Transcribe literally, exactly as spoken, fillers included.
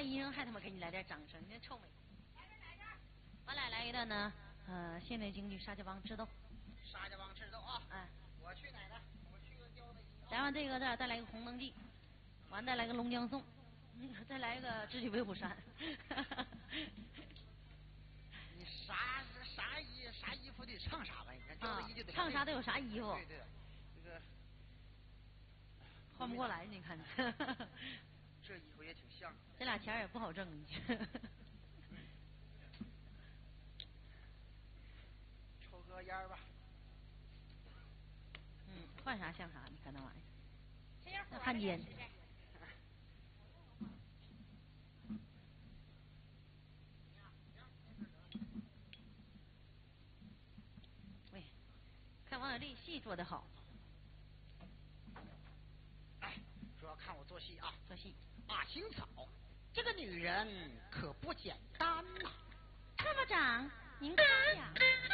一声还他妈给你来点掌声，你这臭美。我来来一段呢，呃，现代京剧《沙家浜吃豆》。 沙家浜吃豆啊！ 哎， 我去哪呢？我去个雕的。 来完这个，再再来一个红灯记，完再来个龙江颂，嗯，再来一个智取威虎山。 你啥啥衣啥衣服得唱啥吧？你看雕的衣就得、 啊、唱啥都有啥衣服。 对对，这个换不过来，你看。 这衣服也挺像。 这俩钱也不好挣。 抽根烟吧。 嗯，换啥像啥，你看那玩意儿。 那汉奸。喂，看王小利戏做得好。 哎，主要看我做戏啊， 做戏。 马青草，这个女人可不简单呐、 参谋长，您夸奖。